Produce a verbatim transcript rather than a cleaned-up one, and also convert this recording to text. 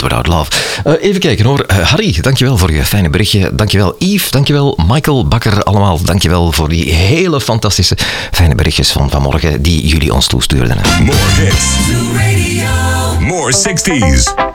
World Without Love. Uh, even kijken hoor. Uh, Harry, dankjewel voor je fijne berichtje. Dankjewel Yves, dankjewel Michael Bakker. Allemaal dankjewel voor die hele fantastische fijne berichtjes van vanmorgen die jullie ons toestuurden. More hits. More sixties.